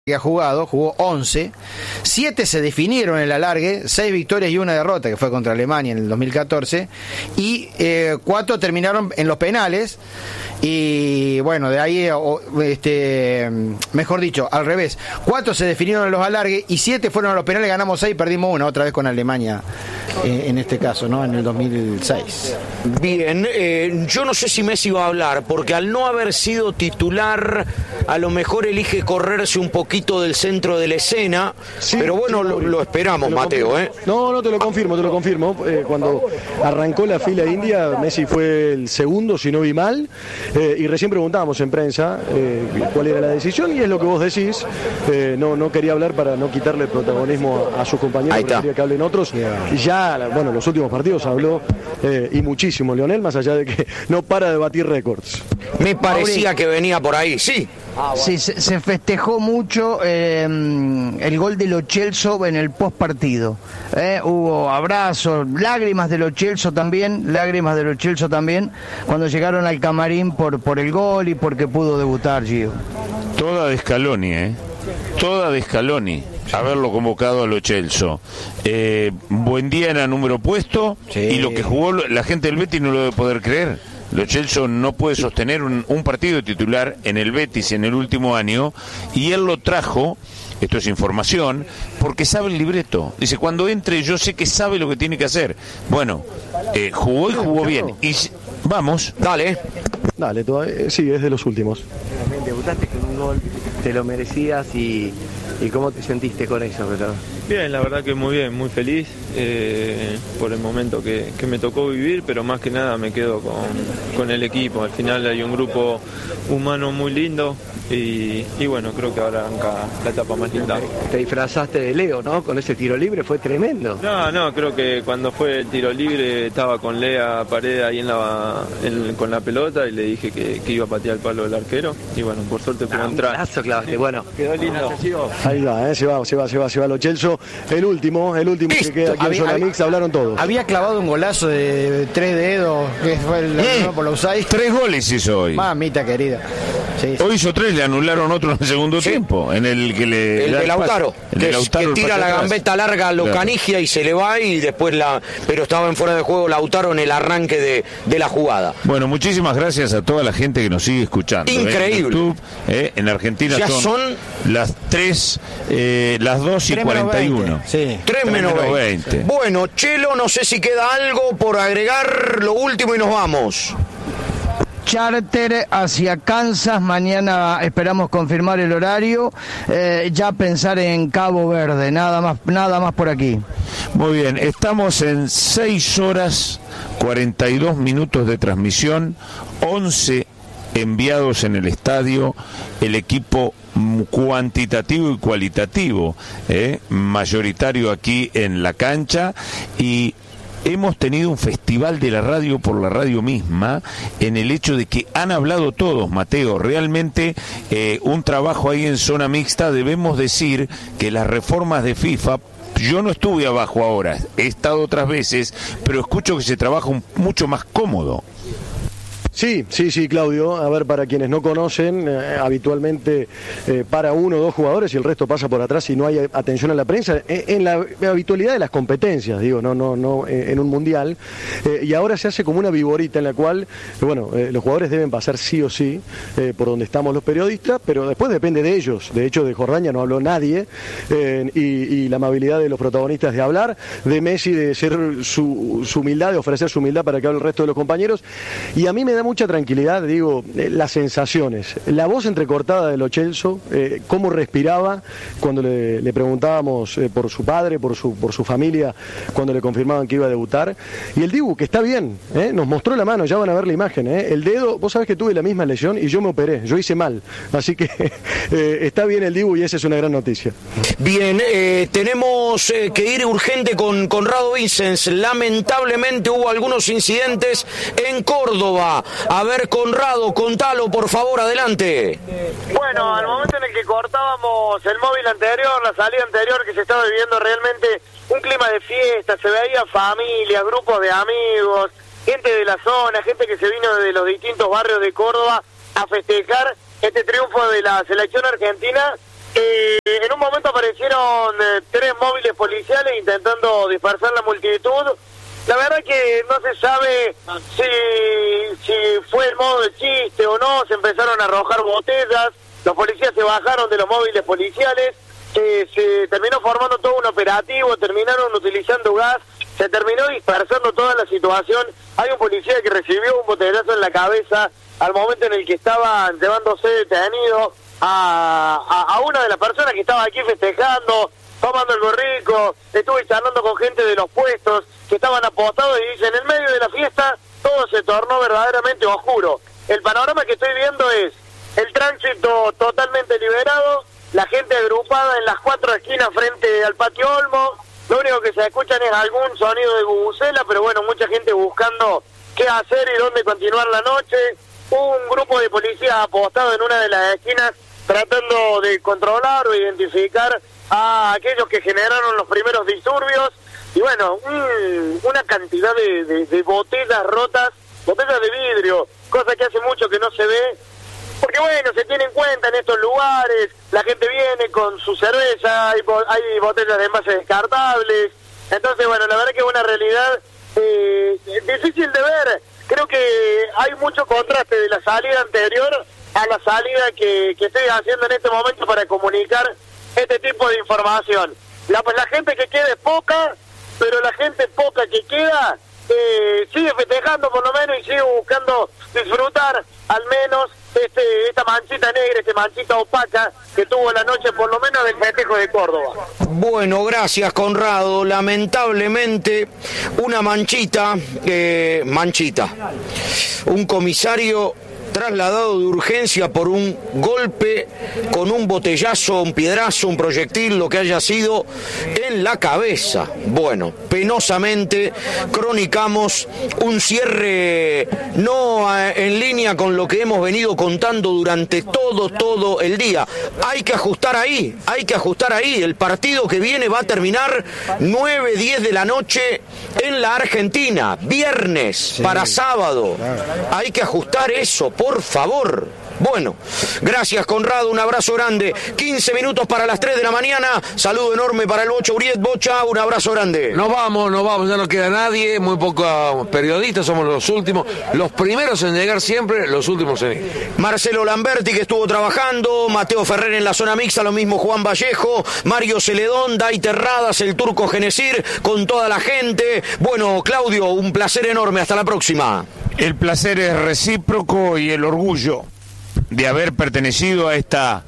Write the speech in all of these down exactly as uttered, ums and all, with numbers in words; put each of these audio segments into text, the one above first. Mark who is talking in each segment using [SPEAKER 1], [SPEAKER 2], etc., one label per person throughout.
[SPEAKER 1] que ha jugado, jugó once, siete se definieron en el alargue, seis victorias y una derrota, que fue contra Alemania en el dos mil catorce, y eh, cuatro terminaron en los penales, y bueno, de ahí, este, mejor dicho, al revés, cuatro se definieron en los alargues y siete fueron a los penales, ganamos seis, perdimos una, otra vez con Alemania, eh, en este caso, ¿no? En el dos mil seis.
[SPEAKER 2] Bien, eh, yo no sé si Messi va a hablar, porque al no haber sido titular, a lo mejor elige correrse un poquito del centro de la escena, sí, pero bueno, sí, lo, lo esperamos, lo Mateo, ¿eh?
[SPEAKER 3] No, no, te lo confirmo, te lo confirmo. Eh, cuando arrancó la fila india, Messi fue el segundo, si no vi mal, eh, y recién preguntábamos en prensa eh, cuál era la decisión, y es lo que vos decís. Eh, no, no quería hablar para no quitarle protagonismo a, a sus compañeros, quería que hablen otros. Yeah. Ya, bueno, los últimos partidos habló eh, y muchísimo Lionel, más allá de que no para de batir récords.
[SPEAKER 2] Me parecía que venía por ahí, sí.
[SPEAKER 4] Ah, bueno. Sí, se, se festejó mucho eh, el gol de Lo Celso en el post partido. Eh, hubo abrazos, lágrimas de Lo Celso también, lágrimas de Lo Celso también, cuando llegaron al camarín por, por el gol y porque pudo debutar Gio.
[SPEAKER 5] Toda de Scaloni, ¿eh? Toda de Scaloni. Haberlo convocado a Lo Celso. Eh, buen día era número puesto, sí. Y lo que jugó la gente del Betis no lo debe poder creer. Lo Celso no puede sostener un, un partido titular en el Betis en el último año, y él lo trajo, esto es información, porque sabe el libreto. Dice, cuando entre yo sé que sabe lo que tiene que hacer. Bueno, eh, jugó y jugó bien. Y vamos, dale.
[SPEAKER 3] Dale, todavía, sí, es de los últimos.
[SPEAKER 6] Debutaste con un gol, te lo merecías, y, y ¿cómo te sentiste con eso? Pero...
[SPEAKER 7] Bien, la verdad que muy bien, muy feliz eh, por el momento que, que me tocó vivir, pero más que nada me quedo con, con el equipo. Al final hay un grupo humano muy lindo y, y bueno, creo que ahora arranca la etapa más linda.
[SPEAKER 6] Te disfrazaste de Leo, ¿no? Con ese tiro libre, fue tremendo.
[SPEAKER 7] No, no, creo que cuando fue el tiro libre estaba con Lea Paredes ahí en la, en, con la pelota, y le dije que, que iba a patear el palo del arquero, y bueno, por suerte pudo entrar.
[SPEAKER 6] Golazo, clavaste, bueno.
[SPEAKER 7] Quedó lindo.
[SPEAKER 3] Ahí va, eh, se va, se va, se va, se va Lo Celso. El último, el último que queda aquí en Zona Mix, hablaron todos.
[SPEAKER 1] Había clavado un golazo de tres dedos, que fue el
[SPEAKER 5] eh, por la Usai. Tres goles hizo hoy.
[SPEAKER 1] Mamita querida. Sí, sí.
[SPEAKER 5] Hoy hizo tres, le anularon otro en el segundo sí. tiempo, en el que le...
[SPEAKER 2] El de Lautaro, el de Lautaro, que tira la gambeta larga a lo claro. Canigia y se le va, y después la... Pero estaba en fuera de juego Lautaro en el arranque de, de la jugada.
[SPEAKER 5] Bueno, muchísimas gracias a toda la gente que nos sigue escuchando.
[SPEAKER 2] Increíble.
[SPEAKER 5] ¿eh? En YouTube, ¿eh? En Argentina son, son las tres, eh, las dos y cuarenta y uno.
[SPEAKER 2] Sí. tres menos veinte. Bueno, Chelo, no sé si queda algo por agregar, lo último y nos vamos.
[SPEAKER 4] Charter hacia Kansas, mañana esperamos confirmar el horario, eh, ya pensar en Cabo Verde, nada más, nada más por aquí.
[SPEAKER 5] Muy bien, estamos en seis horas cuarenta y dos minutos de transmisión, once enviados en el estadio, el equipo cuantitativo y cualitativo, eh, mayoritario aquí en la cancha, y hemos tenido un festival de la radio por la radio misma, en el hecho de que han hablado todos, Mateo, realmente eh, un trabajo ahí en Zona Mixta. Debemos decir que las reformas de FIFA, yo no estuve abajo ahora, he estado otras veces, pero escucho que se trabaja un, mucho más cómodo.
[SPEAKER 3] Sí, sí, sí, Claudio. A ver, para quienes no conocen, eh, habitualmente eh, para uno o dos jugadores y el resto pasa por atrás y no hay atención a la prensa, eh, en la habitualidad de las competencias, digo, no, no, no, eh, en un mundial. Eh, y ahora se hace como una viborita en la cual, eh, bueno, eh, los jugadores deben pasar sí o sí eh, por donde estamos los periodistas, pero después depende de ellos. De hecho, de Jordania no habló nadie, eh, y, y la amabilidad de los protagonistas de hablar, de Messi de ser su, su humildad, de ofrecer su humildad para que hable el resto de los compañeros. Y a mí me da mucha tranquilidad, digo, eh, las sensaciones, la voz entrecortada de Lo Celso, eh, cómo respiraba cuando le, le preguntábamos eh, por su padre, por su, por su familia, cuando le confirmaban que iba a debutar, y el Dibu, que está bien, eh, nos mostró la mano, ya van a ver la imagen, eh, el dedo, vos sabés que tuve la misma lesión y yo me operé, yo hice mal, así que eh, está bien el Dibu y esa es una gran noticia.
[SPEAKER 2] Bien, eh, tenemos eh, que ir urgente con Conrado Vicens, lamentablemente hubo algunos incidentes en Córdoba. A ver, Conrado, contalo, por favor, adelante.
[SPEAKER 8] Bueno, al momento en el que cortábamos el móvil anterior, la salida anterior, que se estaba viviendo realmente un clima de fiesta, se veía familias, grupos de amigos, gente de la zona, gente que se vino de los distintos barrios de Córdoba a festejar este triunfo de la selección argentina Eh, en un momento aparecieron eh, tres móviles policiales intentando dispersar la multitud. La verdad que no se sabe si, si fue el modo de chiste o no. Se empezaron a arrojar botellas, los policías se bajaron de los móviles policiales, eh, se terminó formando todo un operativo, terminaron utilizando gas, se terminó dispersando toda la situación. Hay un policía que recibió un botellazo en la cabeza al momento en el que estaban llevándose detenido a, a, a una de las personas que estaba aquí festejando, tomando algo rico. Estuve charlando con gente de los puestos que estaban apostados y dicen, en medio de la fiesta todo se tornó verdaderamente oscuro. El panorama que estoy viendo es el tránsito totalmente liberado, la gente agrupada en las cuatro esquinas frente al patio Olmo. Lo único que se escuchan es algún sonido de bubucela, pero bueno, mucha gente buscando qué hacer y dónde continuar la noche. Un grupo de policías apostado en una de las esquinas tratando de controlar o identificar a aquellos que generaron los primeros disturbios. Y bueno, un, una cantidad de, de, de botellas rotas, botellas de vidrio, cosa que hace mucho que no se ve, porque bueno, se tiene en cuenta en estos lugares, la gente viene con su cerveza, hay, hay botellas de envases descartables. Entonces bueno, la verdad que es una realidad eh, difícil de ver. Creo que hay mucho contraste de la salida anterior a la salida que, que estoy haciendo en este momento para comunicar este tipo de información. La, la gente que queda es poca, pero la gente poca que queda eh, sigue festejando por lo menos y sigue buscando disfrutar al menos este esta manchita negra, esta manchita opaca que tuvo la noche por lo menos del festejo de Córdoba.
[SPEAKER 2] Bueno, gracias Conrado. Lamentablemente una manchita, eh, manchita, un comisario trasladado de urgencia por un golpe con un botellazo, un piedrazo, un proyectil, lo que haya sido, en la cabeza. Bueno, penosamente cronicamos un cierre no en línea con lo que hemos venido contando durante todo, todo el día. Hay que ajustar ahí, hay que ajustar ahí. El partido que viene va a terminar nueve, diez de la noche en la Argentina, viernes sí, para sábado. Claro. Hay que ajustar eso, por favor. Bueno, gracias Conrado, un abrazo grande. quince minutos para las tres de la mañana. Saludo enorme para el Bocha Uriet. Bocha, un abrazo grande.
[SPEAKER 9] Nos vamos, nos vamos, ya no queda nadie. Muy pocos periodistas, somos los últimos. Los primeros en llegar siempre, los últimos en ir.
[SPEAKER 2] Marcelo Lamberti, que estuvo trabajando. Mateo Ferrer en la zona mixta, lo mismo Juan Vallejo. Mario Celedón, Dai Terradas, el Turco Genesir, con toda la gente. Bueno, Claudio, un placer enorme. Hasta la próxima.
[SPEAKER 5] El placer es recíproco y el orgullo de haber pertenecido a esta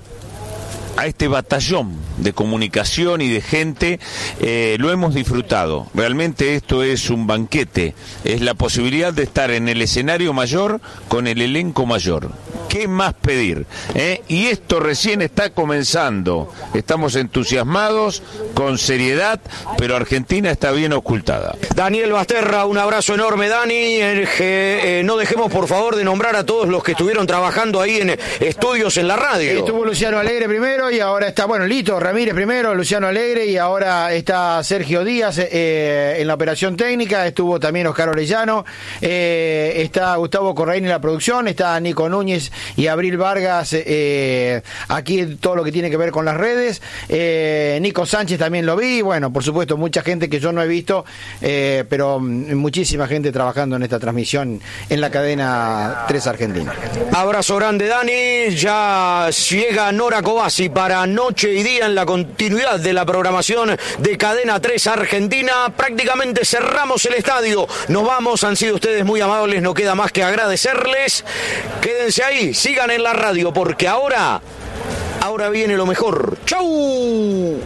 [SPEAKER 5] a este batallón de comunicación y de gente, eh, lo hemos disfrutado. Realmente esto es un banquete, es la posibilidad de estar en el escenario mayor con el elenco mayor. ¿Qué más pedir? ¿Eh? Y esto recién está comenzando. Estamos entusiasmados, con seriedad, pero Argentina está bien ocultada.
[SPEAKER 2] Daniel Basterra, un abrazo enorme, Dani. Eh, eh, no dejemos, por favor, de nombrar a todos los que estuvieron trabajando ahí en estudios en la radio.
[SPEAKER 1] Estuvo Luciano Alegre primero y ahora está, bueno, Lito Ramírez primero, Luciano Alegre, y ahora está Sergio Díaz eh, en la operación técnica. Estuvo también Oscar Orellano, eh, está Gustavo Corraín en la producción, está Nico Núñez y Abril Vargas eh, aquí todo lo que tiene que ver con las redes. eh, Nico Sánchez también lo vi. Bueno, por supuesto, mucha gente que yo no he visto, eh, pero muchísima gente trabajando en esta transmisión en la cadena tres Argentina.
[SPEAKER 2] Abrazo grande, Dani. Ya llega Nora Cobasi para Noche y Día en la continuidad de la programación de Cadena tres Argentina. Prácticamente cerramos el estadio. Nos vamos, han sido ustedes muy amables, no queda más que agradecerles. Quédense ahí, sigan en la radio, porque ahora, ahora viene lo mejor. ¡Chau!